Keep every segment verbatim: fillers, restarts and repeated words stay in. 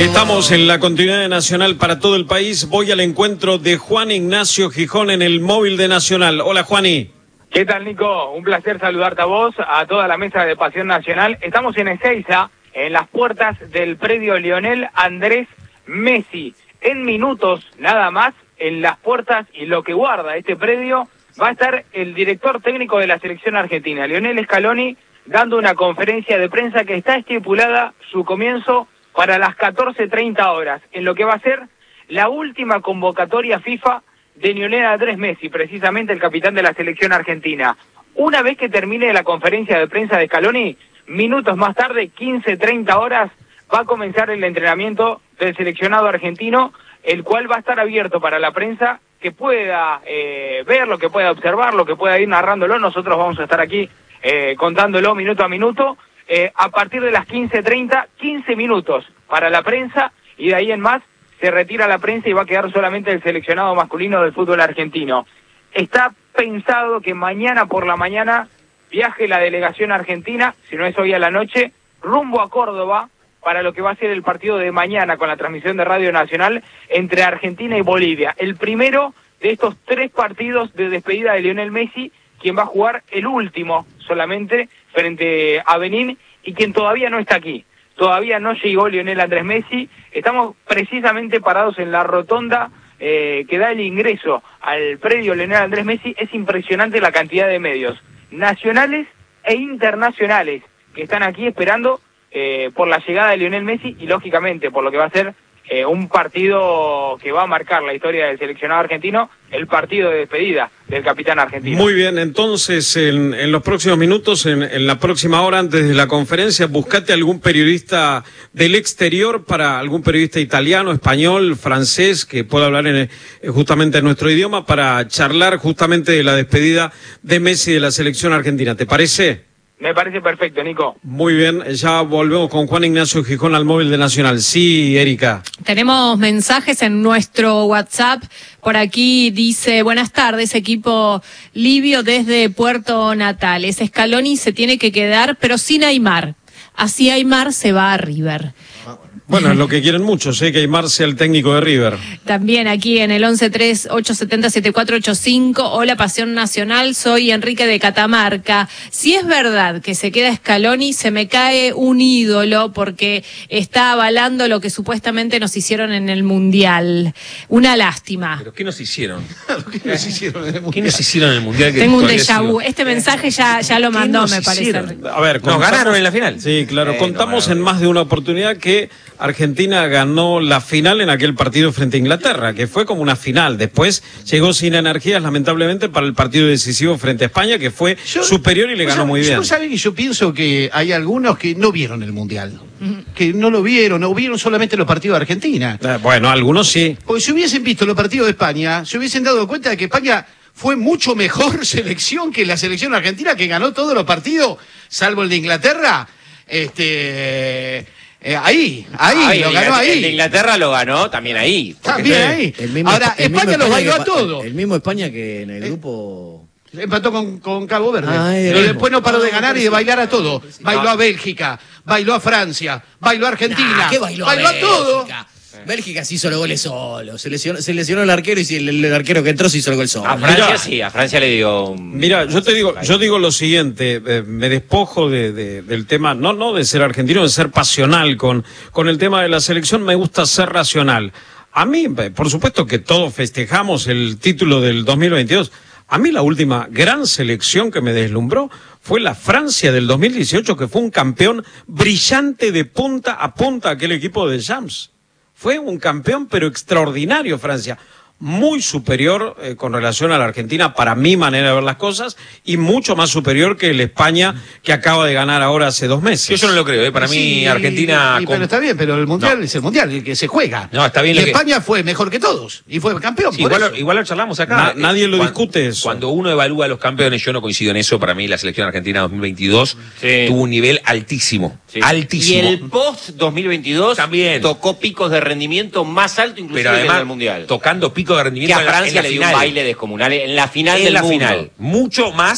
Estamos en la continuidad nacional para todo el país. Voy al encuentro de Juan Ignacio Gijón en el móvil de Nacional. Hola, Juani. ¿Qué tal, Nico? Un placer saludarte a vos, a toda la mesa de Pasión Nacional. Estamos en Ezeiza, en las puertas del predio Lionel Andrés Messi. En minutos, nada más, en las puertas y lo que guarda este predio, va a estar el director técnico de la selección argentina, Lionel Scaloni, dando una conferencia de prensa que está estipulada su comienzo para las catorce treinta horas, en lo que va a ser la última convocatoria FIFA de Lionel Andrés Messi, precisamente el capitán de la selección argentina. Una vez que termine la conferencia de prensa de Scaloni, minutos más tarde, quince treinta horas, va a comenzar el entrenamiento del seleccionado argentino, el cual va a estar abierto para la prensa que pueda eh, verlo, que pueda observarlo, que pueda ir narrándolo. Nosotros vamos a estar aquí eh, contándolo minuto a minuto. Eh, a partir de las quince treinta, quince minutos para la prensa, y de ahí en más se retira la prensa y va a quedar solamente el seleccionado masculino del fútbol argentino. Está pensado que mañana por la mañana viaje la delegación argentina, si no es hoy a la noche, rumbo a Córdoba para lo que va a ser el partido de mañana con la transmisión de Radio Nacional entre Argentina y Bolivia. El primero de estos tres partidos de despedida de Lionel Messi, quien va a jugar el último solamente frente a Benín y quien todavía no está aquí. Todavía no llegó Lionel Andrés Messi. Estamos precisamente parados en la rotonda eh, que da el ingreso al predio Lionel Andrés Messi. Es impresionante la cantidad de medios nacionales e internacionales que están aquí esperando eh, por la llegada de Lionel Messi y lógicamente por lo que va a ser eh, un partido que va a marcar la historia del seleccionado argentino, el partido de despedida del capitán argentino. Muy bien, entonces en, en los próximos minutos, en, en la próxima hora antes de la conferencia, buscate algún periodista del exterior, para algún periodista italiano, español, francés, que pueda hablar en, justamente en nuestro idioma, para charlar justamente de la despedida de Messi de la selección argentina. ¿Te parece? Me parece perfecto, Nico. Muy bien, ya volvemos con Juan Ignacio Gijón al móvil de Nacional. Sí, Erika. Tenemos mensajes en nuestro WhatsApp. Por aquí dice, buenas tardes, equipo Livio desde Puerto Natales. Scaloni se tiene que quedar, pero sin Aimar. Así Aimar se va a River. Bueno, es lo que quieren muchos, ¿eh? Que Aimar sea el técnico de River. También aquí en el once tres ocho siete cero siete cuatro ocho cinco. Hola, Pasión Nacional, soy Enrique de Catamarca. Si es verdad que se queda Scaloni, se me cae un ídolo porque está avalando lo que supuestamente nos hicieron en el Mundial. Una lástima. ¿Pero qué nos hicieron? ¿Qué nos hicieron en el Mundial? ¿Qué nos hicieron en el Mundial? Que Tengo un déjà vu. Este mensaje ya, ya lo mandó, me parece. A ver, nos ganaron en la final. Sí, claro. Eh, contamos no, en más de una oportunidad que Argentina ganó la final en aquel partido frente a Inglaterra, que fue como una final. Después llegó sin energías, lamentablemente, para el partido decisivo frente a España, que fue yo, superior y le ganó yo, muy bien. Yo, ¿saben? Y yo pienso que hay algunos que no vieron el Mundial. Que no lo vieron, no vieron solamente los partidos de Argentina. Eh, bueno, algunos sí. Porque si hubiesen visto los partidos de España, se hubiesen dado cuenta de que España fue mucho mejor selección que la selección argentina, que ganó todos los partidos, salvo el de Inglaterra. Este... Eh, ahí, ahí, ahí, lo ganó ahí. El de Inglaterra lo ganó también ahí. También ahí. El mismo, Ahora, el España mismo los bailó que, a todos. El mismo España que en el grupo... Empató con, con Cabo Verde. Ah, pero mismo. después no paró de ganar y de bailar a todo. Bailó No. a Bélgica, bailó a Francia, bailó a Argentina. Nah, ¿qué bailó, bailó a, Bélgica? todo. Bélgica se hizo los goles solo. Se lesionó, se lesionó el arquero y el, el arquero que entró se hizo el gol solo. A Francia Mirá. sí, a Francia le dio... un- Mira, yo te digo, yo digo lo siguiente, eh, me despojo de, de, del tema, no, no de ser argentino, de ser pasional con, con el tema de la selección, me gusta ser racional. A mí, eh, por supuesto que todos festejamos el título del dos mil veintidós. A mí la última gran selección que me deslumbró fue la Francia del dos mil dieciocho, que fue un campeón brillante de punta a punta, aquel equipo de James. Fue un campeón, pero extraordinario, Francia. Muy superior eh, con relación a la Argentina, para mi manera de ver las cosas, y mucho más superior que el España que acaba de ganar ahora hace dos meses. Yo, yo no lo creo, ¿eh? Para mí Sí, Argentina... y- con- Pero está bien, pero el Mundial No. es el Mundial, el que se juega. No, está bien Y lo que- España fue mejor que todos y fue campeón. Sí, por igual, eso. lo, igual lo charlamos acá. Na- Eh, nadie lo cuan- discute eso. Cuando uno evalúa a los campeones, yo no coincido en eso. Para mí la selección argentina dos mil veintidós Sí. tuvo un nivel altísimo. Sí. Altísimo. Y el post dos mil veintidós También. tocó picos de rendimiento más alto inclusive Pero que en además, el Mundial. tocando pico de Que rendimiento a en la- Francia en la le dio un final. baile descomunal en la final en del la mundo. final. Mucho más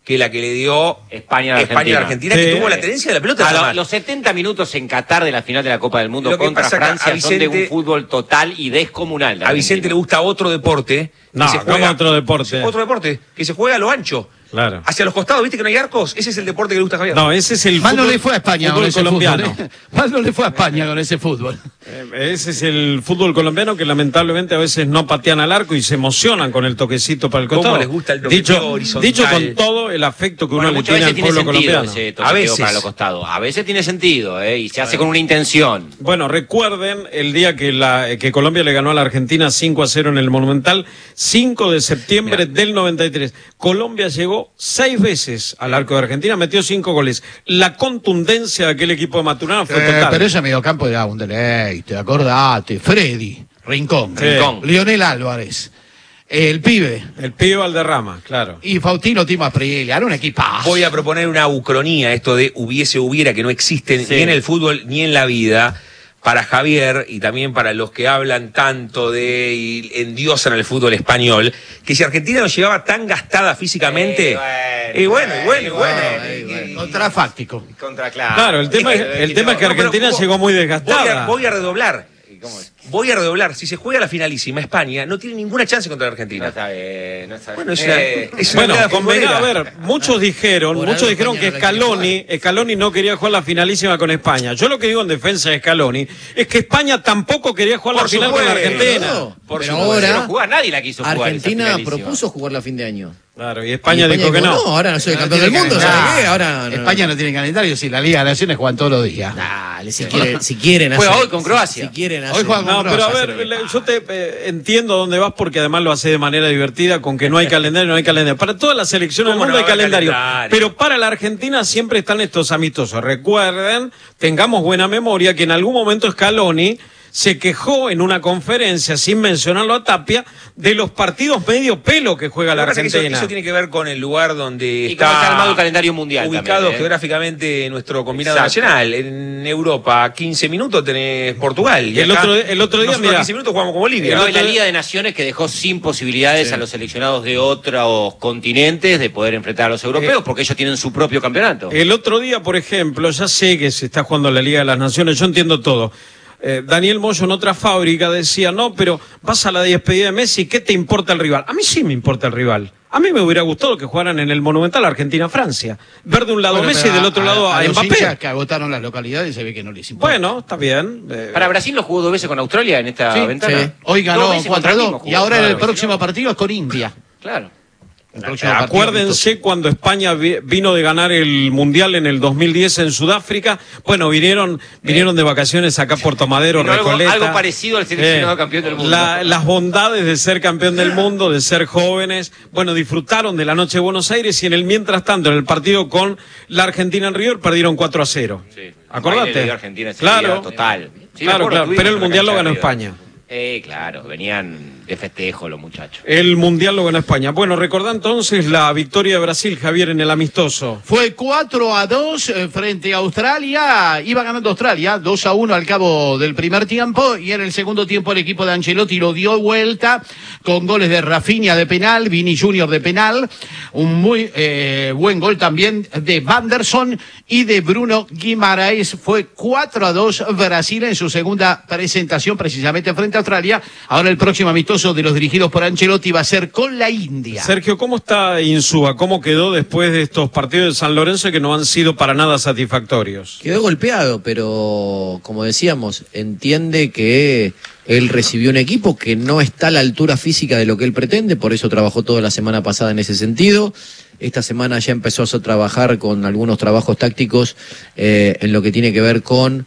que la que le dio España a la España a la Argentina, Sí. que tuvo la tenencia de la pelota. A nada lo- más. los setenta minutos en Qatar de la final de la Copa del Mundo Lo que contra pasa que a Francia son de Vicente- un fútbol total y descomunal. de A Vicente le Argentina. gusta otro deporte. que No, se ¿cómo juega, otro deporte? Otro deporte, que se juega a lo ancho. Claro. Hacia los costados, ¿viste que no hay arcos? Ese es el deporte que le gusta a Javier. No, ese es el Mal no fútbol, le fue a España con fútbol ese colombiano. fútbol. ¿eh? Mal no le fue a España con ese fútbol. Eh, Ese es el fútbol colombiano que lamentablemente a veces no patean al arco y se emocionan con el toquecito para el ¿Cómo costado. les gusta el toqueteo dicho, horizontal? dicho con todo el afecto que Bueno, uno le muchas tiene veces al tiene pueblo sentido colombiano. ese A toqueteo veces. para los costados. A veces tiene sentido, ¿eh? Y se hace con una intención. Bueno, recuerden el día que la que Colombia le ganó a la Argentina cinco a cero en el Monumental, cinco de septiembre del noventa y tres. Colombia llegó seis veces al arco de Argentina, metió cinco goles. La contundencia de aquel equipo de Maturana fue Eh, total. pero ese mediocampo era un deleite, acordate. Freddy, Rincón, Sí. Rincón. Lionel Álvarez, el pibe El pibe Valderrama, claro. y Faustino Timo Aprilia. Era un equipazo. Voy a proponer una ucronía, esto de hubiese, hubiera, que no existe Sí. ni en el fútbol ni en la vida, para Javier y también para los que hablan tanto de y endiosan al fútbol español, que si Argentina nos llevaba tan gastada físicamente, Eh, y bueno, bueno, y bueno, y bueno. Ay, y- bueno, y- Contrafáctico. Contra, claro. Claro, el tema es, el tema es que No, pero Argentina ¿cómo? llegó muy Voy desgastada. a, voy a redoblar. ¿Y cómo es? Voy a redoblar. Si se juega la finalísima España, no tiene ninguna chance contra la No Argentina. está bien, no está bien. Bueno, es una- Eh, es una Bueno, mirada convenga, a futbolera. ver, muchos dijeron, Por muchos algo dijeron que España no la quiere Scaloni, Scaloni no quería jugar la finalísima con España. Yo lo que digo en defensa de Scaloni es que España tampoco quería jugar la Por final con la supuesto. Argentina. No, Por pero supuesto. ahora no jugar, nadie la quiso jugar. esa Argentina finalísima. propuso jugar la fin de año. Claro, y España, Y dijo que no. No, ahora no soy el No campeón del tiene mundo, calendario. ¿sabes qué? Ahora no. España no tiene calendario, si la Liga de Naciones juegan todos los días. Dale, si quieren, si quieren Juega hacer- hoy con Croacia. Si, si quieren Hoy hacer- juegan con No, pero a Croacia, ver, se ve. le- yo te eh, entiendo dónde vas porque además lo hace de manera divertida, con que no hay calendario, no hay calendario. Para todas las selecciones del ¿Cómo mundo no hay va a haber calendario, calendario? pero para la Argentina siempre están estos amistosos. Recuerden, tengamos buena memoria, que en algún momento Scaloni se quejó en una conferencia, sin mencionarlo a Tapia, de los partidos medio pelo que juega la Lo que pasa es que Argentina. Eso, eso tiene que ver con el lugar donde Y está, cómo está armado el calendario mundial ubicado también, ¿eh? geográficamente nuestro combinado Exacto. nacional. En Europa, a quince minutos tenés Portugal. Y El acá, otro- el otro día, nosotros mira. a quince minutos jugamos con Bolivia. No, El y la otro- Liga de Naciones que dejó sin posibilidades a los seleccionados de otros continentes de poder enfrentar a los europeos porque ellos tienen su propio campeonato. El otro día, por ejemplo, ya sé que se está jugando la Liga de las Naciones, yo entiendo todo. Eh, Daniel Moyo en otra fábrica decía, no, pero vas a la despedida de Messi, ¿qué te importa el rival? A mí sí me importa el rival. A mí me hubiera gustado que jugaran en el Monumental Argentina-Francia. Ver de un lado Bueno, Messi y pero del otro lado a, los Mbappé. hinchas que agotaron las localidades se ve que no les importa. Bueno, está bien. eh, Para Brasil lo jugó dos veces con Australia en esta Sí, ventana. sí. Hoy Dos ganó veces cuatro a contra dos Lima jugó. y ahora en el Claro, próximo si no- partido es con India. Claro. El próximo partido Acuérdense cuando España vi- vino de ganar el Mundial en el dos mil diez en Sudáfrica. Bueno, vinieron vinieron de vacaciones acá a Puerto Madero, Vino algo- Recoleta. algo parecido al seleccionado campeón del mundo. La- las bondades de ser campeón del mundo, de ser jóvenes. Bueno, disfrutaron de la noche de Buenos Aires y en el mientras tanto, en el partido con la Argentina en River, perdieron cuatro a cero. Sí. Baile Acordate. de Argentina ese Claro. día, total. Sí, me Claro, acuerdo, claro. estuvimos Pero el en la Mundial lo cancha de ganó River. España. Eh, claro, venían de festejo los muchachos. El Mundial lo ganó España. Bueno, recordá entonces la victoria de Brasil, Javier, en el amistoso. Fue cuatro a dos eh, frente a Australia. Iba ganando Australia dos a uno al cabo del primer tiempo. Y en el segundo tiempo el equipo de Ancelotti lo dio vuelta con goles de Rafinha de penal, Vini Junior de penal. Un muy eh, buen gol también de Vanderson y de Bruno Guimaraes. Fue cuatro a dos Brasil en su segunda presentación precisamente frente a Australia. Ahora el próximo amistoso de los dirigidos por Ancelotti va a ser con la India. Sergio, ¿cómo está Insúa? ¿Cómo quedó después de estos partidos de San Lorenzo que no han sido para nada satisfactorios? Quedó golpeado, pero como decíamos, entiende que él recibió un equipo que no está a la altura física de lo que él pretende, por eso trabajó toda la semana pasada en ese sentido. Esta semana ya empezó a trabajar con algunos trabajos tácticos eh, en lo que tiene que ver con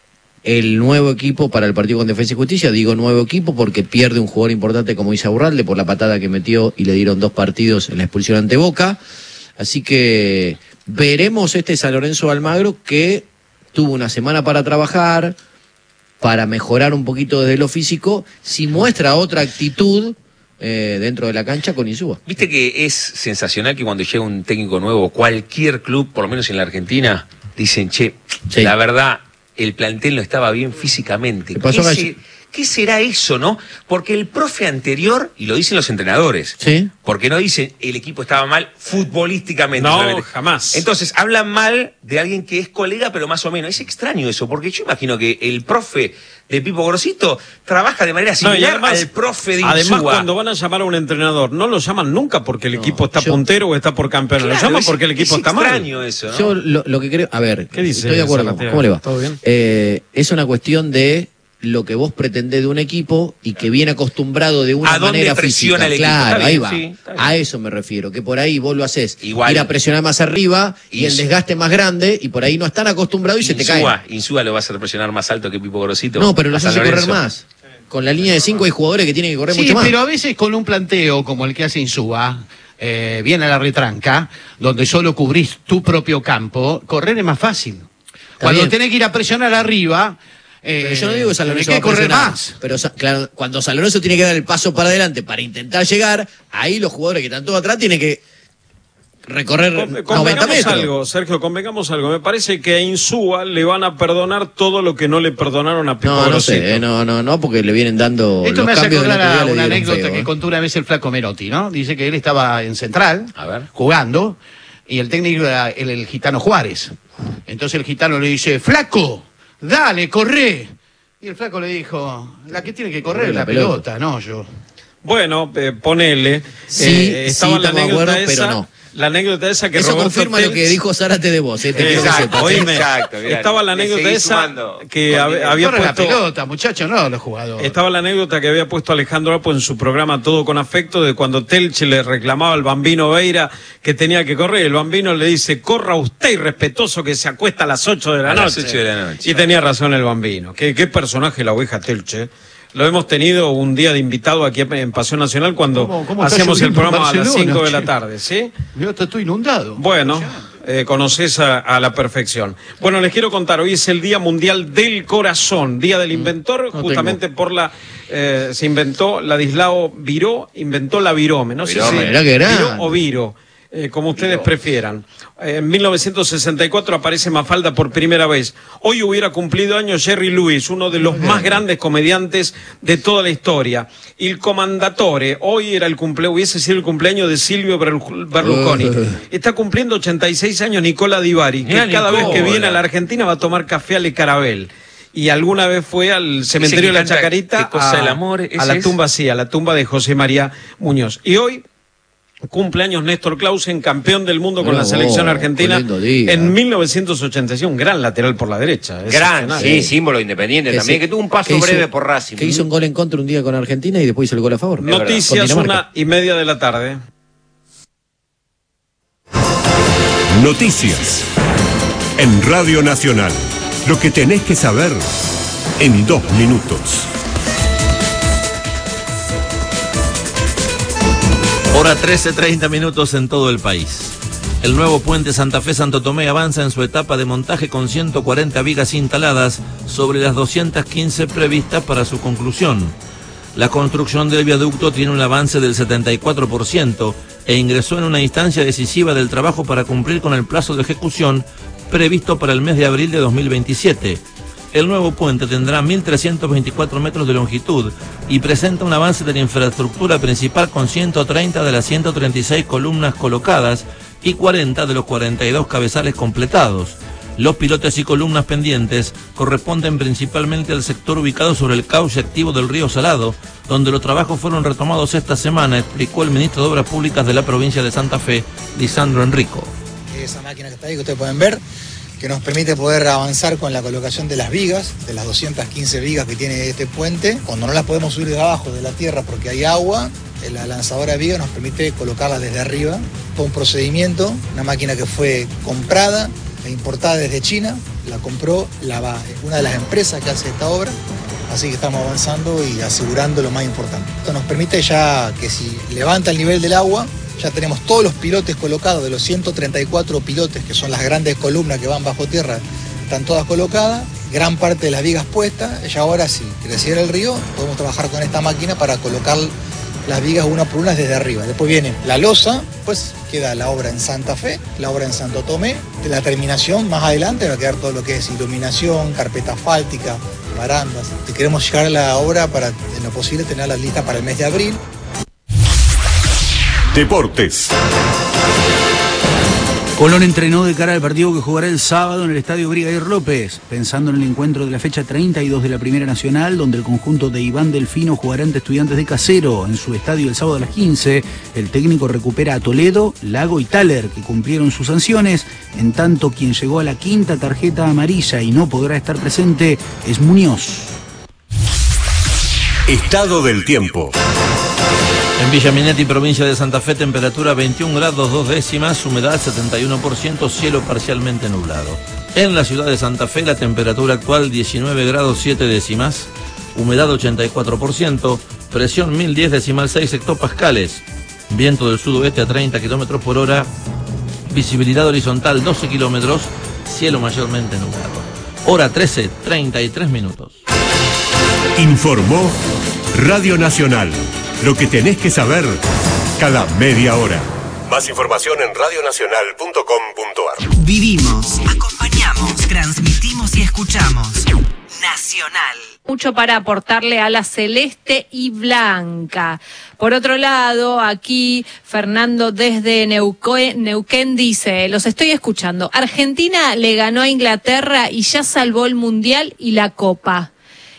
el nuevo equipo para el partido con Defensa y Justicia. Digo nuevo equipo porque pierde un jugador importante como Isaurralde por la patada que metió y le dieron dos partidos en la expulsión ante Boca. Así que veremos este San Lorenzo Almagro que tuvo una semana para trabajar, para mejorar un poquito desde lo físico, si muestra otra actitud eh, dentro de la cancha con Insúa. Viste que es sensacional que cuando llega un técnico nuevo, cualquier club, por lo menos en la Argentina, dicen, che, Sí. la verdad, el plantel no estaba bien físicamente. ¿Qué pasó, ¿Qué, Gallo? se- ¿Qué será eso, no? Porque el profe anterior, y lo dicen los entrenadores, Sí. porque no dicen el equipo estaba mal futbolísticamente. No, solamente. jamás. Entonces, hablan mal de alguien que es colega, pero más o menos. Es extraño eso, porque yo imagino que el profe de Pipo Grosito trabaja de manera No, y similar además, al profe de además, Insúa. cuando van a llamar a un entrenador, no lo llaman nunca porque el No, equipo está yo- puntero o está por campeón. Claro, lo llaman es- porque el equipo es está mal. extraño eso, ¿no? Yo lo, lo que creo, a ver, ¿Qué dice estoy de acuerdo. Zárate? ¿Cómo le va? ¿Todo bien? Eh, es una cuestión de lo que vos pretendés de un equipo y que viene acostumbrado de una ¿A dónde manera presiona física. el equipo? Claro, Está ahí bien, va. sí, está bien. A eso me refiero, que por ahí vos lo haces Igual. ir a presionar más arriba y, Y el eso- desgaste más grande y por ahí no están acostumbrados y se te caen. Insúa, Insúa lo va a hacer presionar más alto que Pipo Grosito. No, pero los a San hace correr Lorenzo. más. Con la línea de cinco hay jugadores que tienen que correr Sí, mucho más. pero a veces con un planteo como el que hace Insúa, eh, viene a la retranca, donde solo cubrís tu propio campo, correr es más fácil. Cuando bien. tenés que ir a presionar arriba, eh, Pero yo no digo que San tenés Lorenzo que va a correr presionar, más. Pero Sa- claro, cuando San Lorenzo tiene que dar el paso para adelante para intentar llegar, ahí los jugadores que están todos atrás tienen que recorrer Con- noventa Convengamos metros. algo, Sergio, convengamos algo. Me parece que a Insúa le van a perdonar todo lo que no le perdonaron a Pipo No, no Grosito. sé, eh, no, no, no, porque le vienen dando Esto los me hace cambios del acordar otro día a le una dieron anécdota feo, que eh. contó una vez el Flaco Merotti, ¿no? Dice que él estaba en Central, A ver. jugando, y el técnico era el, el gitano Juárez. Entonces el gitano le dice, Flaco, dale, corre. Y el Flaco le dijo, la que tiene que correr Corre es la la pelota. pelota, no yo. Bueno, eh, ponele. Sí, eh, sí, estaba la estamos de anécdota acuerdo, esa, pero no. la anécdota esa que Eso Roberto confirma lo Telch- que dijo Zárate de vos. Eh, te quiero que Exacto, sepas. oíme, Exacto, mirá, estaba la le anécdota seguís esa sumando que hab- condimento. había Corre la puesto pelota, muchachos, no los jugadores. estaba la anécdota que había puesto Alejandro Apo en su programa Todo con Afecto de cuando Telche le reclamaba al Bambino Veira que tenía que correr. El Bambino le dice, corra usted irrespetuoso que se acuesta a las ocho de la A las noche. ocho de la noche. Y tenía razón el Bambino. Qué, qué personaje la oveja Telche. Lo hemos tenido un día de invitado aquí en Pasión Nacional cuando ¿Cómo- cómo está hacíamos el lloviendo en programa a las Barcelona, cinco de la che? tarde, ¿sí? Yo estoy inundado. Bueno, eh, conoces a, a la perfección. Bueno, les quiero contar, hoy es el Día Mundial del Corazón, Día del Inventor, no justamente por la... eh, se inventó, Ladislao Viró, inventó la virome, no sé Virome, si mirá qué grande. Viró o Viro, eh, como ustedes prefieran. Eh, en mil novecientos sesenta y cuatro aparece Mafalda por primera vez. Hoy hubiera cumplido años Jerry Lewis, uno de los más grandes comediantes de toda la historia. Il Commendatore, hoy era el cumple, hubiese sido el cumpleaños de Silvio Berlu- Berlusconi. Uh. Está cumpliendo ochenta y seis años Nicola Di Bari, que Mirá, cada vez que Nicola. viene a la Argentina va a tomar café a Le Carabel. Y alguna vez fue al cementerio de la canta Chacarita ¿Qué cosa a, del amor? a ¿Ese la es? tumba, sí, a la tumba de José María Muñoz. Y hoy cumpleaños Néstor Clausen, campeón del mundo con Mirá la selección vos, argentina qué lindo día. en mil novecientos ochenta y seis, un gran lateral por la derecha. Gran, excepcional. sí, símbolo independiente Que también, sí, que tuvo un paso que hizo- breve por Racing. Que hizo un gol en contra un día con Argentina y después hizo el gol a favor. Noticias, Con Dinamarca. una y media de la tarde. Noticias. En Radio Nacional. Lo que tenés que saber en dos minutos. Hora trece, treinta minutos en todo el país. El nuevo puente Santa Fe-Santo Tomé avanza en su etapa de montaje con ciento cuarenta vigas instaladas sobre las doscientas quince previstas para su conclusión. La construcción del viaducto tiene un avance del setenta y cuatro por ciento e ingresó en una instancia decisiva del trabajo para cumplir con el plazo de ejecución previsto para el mes de abril de dos mil veintisiete. El nuevo puente tendrá mil trescientos veinticuatro metros de longitud y presenta un avance de la infraestructura principal con ciento treinta de las ciento treinta y seis columnas colocadas y cuarenta de los cuarenta y dos cabezales completados. Los pilotes y columnas pendientes corresponden principalmente al sector ubicado sobre el cauce activo del río Salado, donde los trabajos fueron retomados esta semana, explicó el ministro de Obras Públicas de la provincia de Santa Fe, Lisandro Enrico. Esa máquina que está ahí, que ustedes pueden ver, que nos permite poder avanzar con la colocación de las vigas, de las doscientas quince vigas que tiene este puente. Cuando no las podemos subir de abajo de la tierra porque hay agua, la lanzadora de vigas nos permite colocarlas desde arriba. Todo un procedimiento, una máquina que fue comprada e importada desde China, la compró la, una de las empresas que hace esta obra, así que estamos avanzando y asegurando lo más importante. Esto nos permite ya que si levanta el nivel del agua, ya tenemos todos los pilotes colocados, de los ciento treinta y cuatro pilotes, que son las grandes columnas que van bajo tierra, están todas colocadas, gran parte de las vigas puestas, y ahora si creciera el río, podemos trabajar con esta máquina para colocar las vigas una por una desde arriba. Después viene la losa, pues queda la obra en Santa Fe, la obra en Santo Tomé. De la terminación, más adelante va a quedar todo lo que es iluminación, carpeta asfáltica, barandas. Y queremos llegar a la obra para, en lo posible, tenerla lista para el mes de abril. Deportes. Colón entrenó de cara al partido que jugará el sábado en el Estadio Brigadier López, pensando en el encuentro de la fecha treinta y dos de la Primera Nacional, donde el conjunto de Iván Delfino jugará ante Estudiantes de Casero en su estadio el sábado a las quince. El técnico recupera a Toledo, Lago y Thaler, que cumplieron sus sanciones, en tanto quien llegó a la quinta tarjeta amarilla y no podrá estar presente es Muñoz. Estado del tiempo. En Villa Minetti, provincia de Santa Fe, temperatura veintiún grados dos décimas, humedad setenta y uno por ciento, cielo parcialmente nublado. En la ciudad de Santa Fe, la temperatura actual diecinueve grados siete décimas, humedad ochenta y cuatro por ciento, presión mil diez decimal seis hectopascales, viento del sudoeste a treinta kilómetros por hora, visibilidad horizontal doce kilómetros, cielo mayormente nublado. Hora trece, treinta y tres minutos. Informó Radio Nacional. Lo que tenés que saber cada media hora. Más información en radio nacional punto com punto ar. Vivimos, acompañamos, transmitimos y escuchamos. Nacional. Mucho para aportarle a la celeste y blanca. Por otro lado, aquí Fernando desde Neuquén, Neuquén dice, los estoy escuchando. Argentina le ganó a Inglaterra y ya salvó el Mundial y la Copa.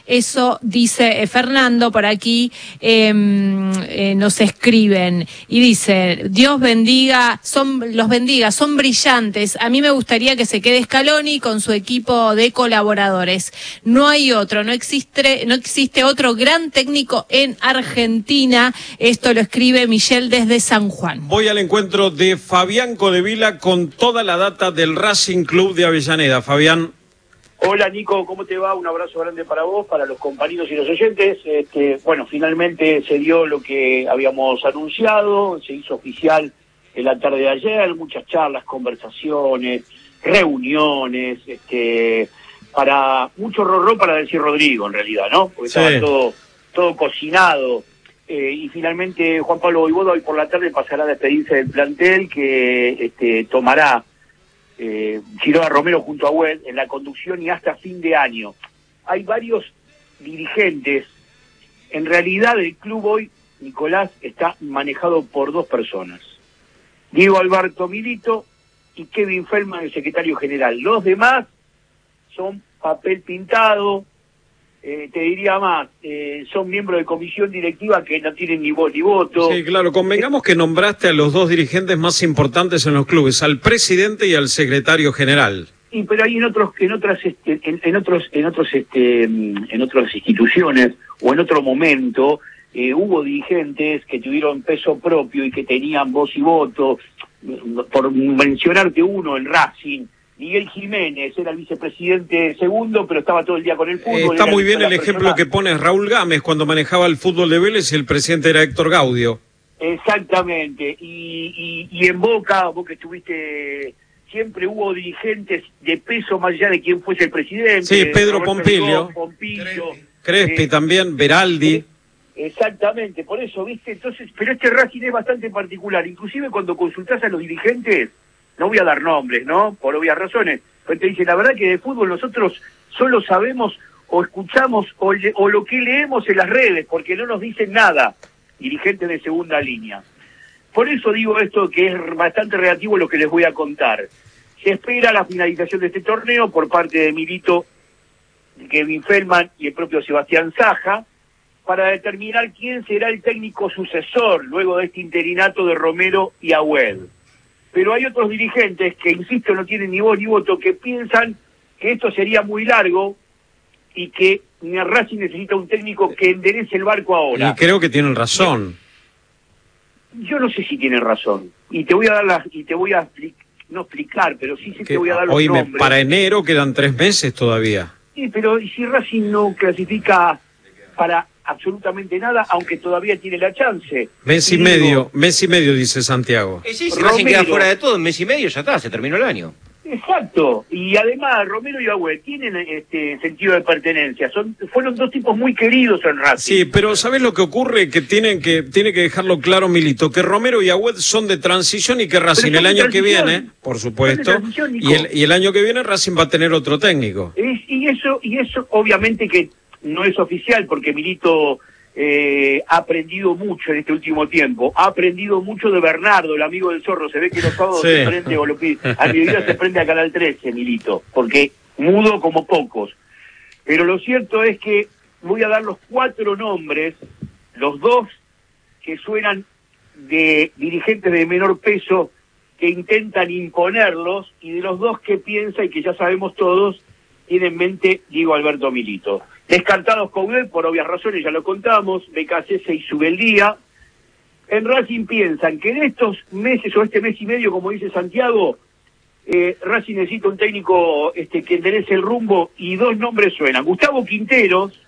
Eso dice eh, Fernando, por aquí eh, eh, nos escriben y dice, Dios bendiga, son los bendiga, son brillantes. A mí me gustaría que se quede Scaloni con su equipo de colaboradores. No hay otro, no existe, no existe otro gran técnico en Argentina. Esto lo escribe Michelle desde San Juan. Voy al encuentro de Fabián Codevila con toda la data del Racing Club de Avellaneda. Fabián. Hola Nico, ¿cómo te va? Un abrazo grande para vos, para los compañeros y los oyentes. Este, bueno, finalmente se dio lo que habíamos anunciado, se hizo oficial en la tarde de ayer, muchas charlas, conversaciones, reuniones, este, para mucho rorró para decir Rodrigo en realidad, ¿no? Porque sí. Estaba todo, todo cocinado. Eh, y finalmente Juan Pablo Voivoda hoy por la tarde pasará a despedirse del plantel que este, tomará Eh, Quiroga Romero junto a Wed en la conducción y hasta fin de año. Hay varios dirigentes. En realidad el club hoy, Nicolás, está manejado por dos personas. Diego Alberto Milito y Kevin Feldman, el secretario general. Los demás son papel pintado, eh, te diría más, eh, son miembros de comisión directiva que no tienen ni voz ni voto. Sí, claro, convengamos que nombraste a los dos dirigentes más importantes en los clubes, al presidente y al secretario general. Sí, pero hay en otros, en otras, este, en, en otros, en otros, este, en otras instituciones o en otro momento eh, hubo dirigentes que tuvieron peso propio y que tenían voz y voto. Por mencionarte uno, en Racing. Miguel Jiménez era el vicepresidente segundo, pero estaba todo el día con el fútbol. Está muy bien el ejemplo que pones Raúl Gámez cuando manejaba el fútbol de Vélez y el presidente era Héctor Gaudio. Exactamente. Y, y, y en Boca, vos que estuviste, siempre hubo dirigentes de peso más allá de quién fuese el presidente. Sí, Pedro Pompilio. Pompilio. Crespi eh, también, Beraldi. Exactamente, por eso, ¿viste? Entonces, pero este Racing es bastante particular. Inclusive cuando consultás a los dirigentes, no voy a dar nombres, ¿no? Por obvias razones. Pero te dice, la verdad que de fútbol nosotros solo sabemos o escuchamos o, le, o lo que leemos en las redes, porque no nos dicen nada, dirigentes de segunda línea. Por eso digo esto que es bastante relativo a lo que les voy a contar. Se espera la finalización de este torneo por parte de Milito, Kevin Feldman y el propio Sebastián Saja, para determinar quién será el técnico sucesor luego de este interinato de Romero y Agüed. Pero hay otros dirigentes que, insisto, no tienen ni voz ni voto, que piensan que esto sería muy largo y que Racing necesita un técnico que enderece el barco ahora. Y creo que tienen razón. Yo no sé si tienen razón. Y te voy a dar las, y te voy a no explicar, pero sí, sí te voy a dar los hoy nombres. Me, para enero quedan tres meses todavía. Sí, pero si Racing no clasifica para absolutamente nada, aunque todavía tiene la chance. Mes y, y medio, digo, mes y medio, dice Santiago. Eh, sí, si Racing queda fuera de todo, en mes y medio ya está, se terminó el año. Exacto, y además Romero y Agüed tienen este sentido de pertenencia, son fueron dos tipos muy queridos en Racing. Sí, pero ¿sabés lo que ocurre? Que tienen que tiene que dejarlo claro Milito, que Romero y Agüed son de transición y que Racing el año que viene, por supuesto, y el, y el año que viene Racing va a tener otro técnico. Es, y eso y eso obviamente que no es oficial porque Milito Eh, ha aprendido mucho en este último tiempo, ha aprendido mucho de Bernardo, el amigo del Zorro, se ve que los sábados sí. se prende, o lo pide, al mediodía se prende a Canal trece, Milito, porque mudo como pocos. Pero lo cierto es que voy a dar los cuatro nombres, los dos que suenan de dirigentes de menor peso que intentan imponerlos, y de los dos que piensa y que ya sabemos todos, tiene en mente Diego Alberto Milito. Descartados Coudet, por obvias razones, ya lo contamos, B K C S y Subeldía. En Racing piensan que en estos meses o este mes y medio, como dice Santiago, eh, Racing necesita un técnico este, que enderece el rumbo, y dos nombres suenan. Gustavo Quinteros,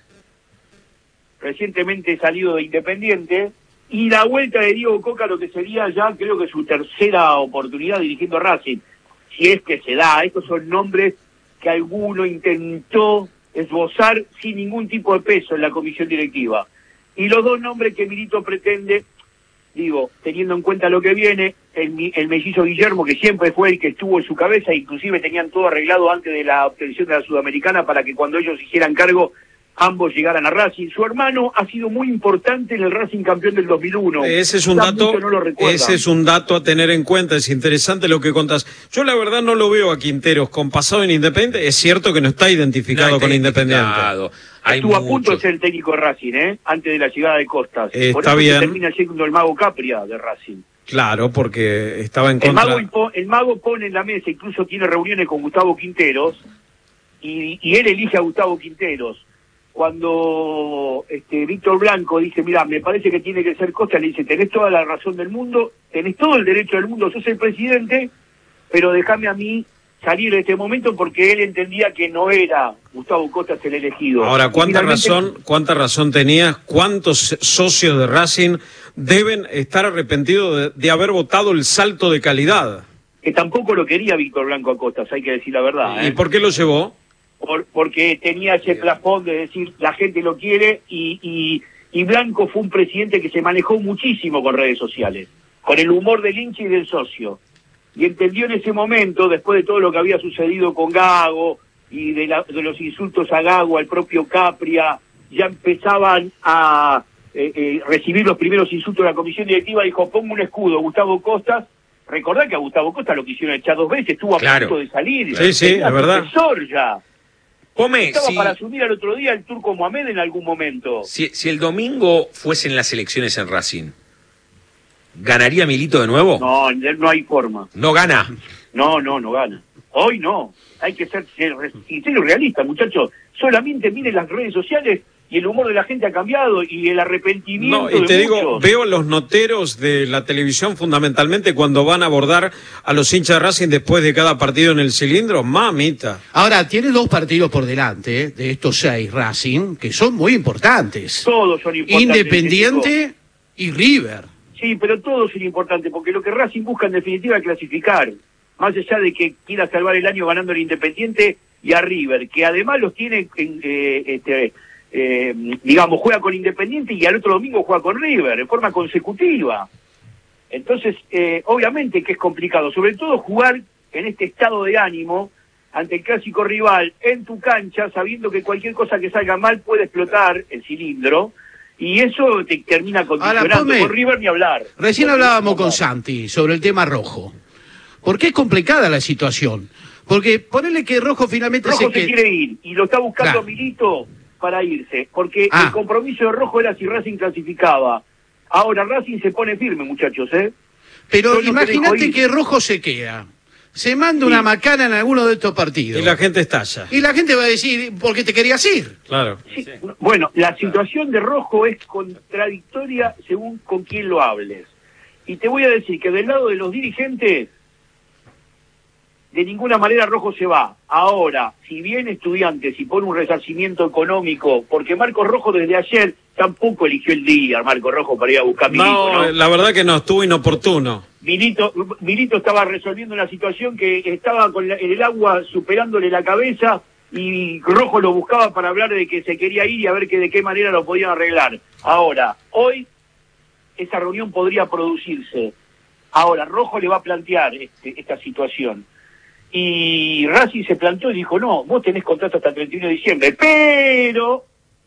recientemente salido de Independiente, y la vuelta de Diego Coca, lo que sería ya creo que su tercera oportunidad dirigiendo a Racing, si es que se da. Estos son nombres que alguno intentó esbozar sin ningún tipo de peso en la comisión directiva. Y los dos nombres que Milito pretende, digo, teniendo en cuenta lo que viene, el, el mellizo Guillermo, que siempre fue el que estuvo en su cabeza, inclusive tenían todo arreglado antes de la obtención de la Sudamericana para que cuando ellos hicieran cargo, ambos llegaran a Racing. Su hermano ha sido muy importante en el Racing campeón del dos mil uno. Ese es un dato, no ese es un dato a tener en cuenta, es interesante lo que contás. Yo la verdad no lo veo a Quinteros con pasado en Independiente, es cierto que no está identificado no está con Independiente. Hay Estuvo muchos. a punto de ser el técnico de Racing, ¿eh? Antes de la llegada de Costas. Eh, Por está eso bien. termina siendo el mago Capria de Racing. Claro, porque estaba en el contra... Mago, el mago pone en la mesa, incluso tiene reuniones con Gustavo Quinteros, y, y él elige a Gustavo Quinteros. Cuando este Víctor Blanco dice, mira, me parece que tiene que ser Costa, le dice, tenés toda la razón del mundo, tenés todo el derecho del mundo, sos el presidente, pero déjame a mí salir de este momento, porque él entendía que no era Gustavo Costas el elegido. Ahora, ¿cuánta finalmente... razón cuánta razón tenías? ¿Cuántos socios de Racing deben estar arrepentidos de, de haber votado el salto de calidad? Que tampoco lo quería Víctor Blanco a Costas, hay que decir la verdad. ¿Y ¿eh? por qué lo llevó? Por, porque tenía ese plafón de decir, la gente lo quiere, y, y, y Blanco fue un presidente que se manejó muchísimo con redes sociales, con el humor del hincha y del socio. Y entendió en ese momento, después de todo lo que había sucedido con Gago, y de, la, de los insultos a Gago, al propio Capria, ya empezaban a eh, eh, recibir los primeros insultos de la comisión directiva, dijo, pongo un escudo, Gustavo Costas. Recordá que a Gustavo Costas lo quisieron echar dos veces, estuvo a claro. punto de salir. Sí, sí, era es verdad. profesor ya. Come, Estaba si, para asumir al otro día el Turco Mohamed en algún momento. Si, si el domingo fuesen las elecciones en Racing, ¿ganaría Milito de nuevo? No, no hay forma. ¿No gana? No, no, no gana. Hoy no. Hay que ser sincero y realista, muchachos. Solamente miren las redes sociales y el humor de la gente ha cambiado, y el arrepentimiento No, y te de digo, muchos. veo los noteros de la televisión fundamentalmente cuando van a abordar a los hinchas de Racing después de cada partido en el cilindro, mamita. Ahora, tiene dos partidos por delante, ¿eh? De estos seis Racing, que son muy importantes. Todos son importantes. Independiente y River. Sí, pero todos son importantes, porque lo que Racing busca en definitiva es clasificar. Más allá de que quiera salvar el año ganando el Independiente y a River, que además los tiene en, eh, este... Eh, digamos, juega con Independiente y al otro domingo juega con River, en forma consecutiva. Entonces, eh, obviamente que es complicado, sobre todo jugar en este estado de ánimo ante el clásico rival en tu cancha, sabiendo que cualquier cosa que salga mal puede explotar el cilindro, y eso te termina condicionando. Ahora, Pome, con River ni hablar. Recién Porque hablábamos con Santi sobre el tema rojo. ¿Por qué es complicada la situación? Porque ponele que Rojo finalmente Rojo se, se que... quiere ir y lo está buscando claro. Milito para irse, porque ah. el compromiso de Rojo era si Racing clasificaba. Ahora Racing se pone firme, muchachos, ¿eh? Pero imagínate que Rojo se queda, se manda sí. una macana en alguno de estos partidos. Y la gente estalla. Y la gente va a decir, ¿por qué te querías ir? Claro. Sí. Sí. Bueno, la situación de Rojo es contradictoria según con quién lo hables. Y te voy a decir que del lado de los dirigentes, de ninguna manera Rojo se va. Ahora, si viene Estudiantes y pone un resarcimiento económico, porque Marcos Rojo desde ayer tampoco eligió el día, Marcos Rojo, para ir a buscar Milito, no, ¿no? La verdad que no, estuvo inoportuno. Milito, Milito estaba resolviendo una situación que estaba con la, el agua superándole la cabeza y Rojo lo buscaba para hablar de que se quería ir y a ver que de qué manera lo podían arreglar. Ahora, hoy esa reunión podría producirse. Ahora, Rojo le va a plantear este, esta situación. Y Racing se planteó y dijo, no, vos tenés contrato hasta el treinta y uno de diciembre, pero,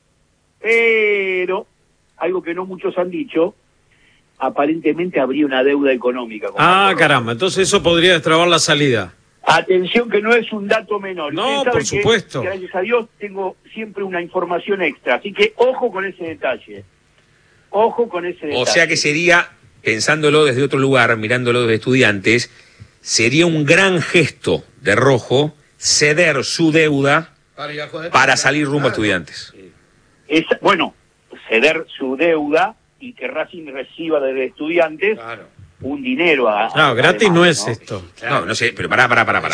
pero, algo que no muchos han dicho, aparentemente habría una deuda económica. Ah, caramba, entonces eso podría destrabar la salida. Atención que no es un dato menor. No, por supuesto. Que, gracias a Dios tengo siempre una información extra, así que ojo con ese detalle. Ojo con ese detalle. O sea que sería, pensándolo desde otro lugar, mirándolo desde Estudiantes, sería un gran gesto de Rojo ceder su deuda para salir rumbo a Estudiantes. Es, bueno, ceder su deuda y que Racing reciba desde Estudiantes claro. un dinero a... No, gratis además, no es ¿no? esto. Claro. No, no sé, pero pará, pará, pará, pará.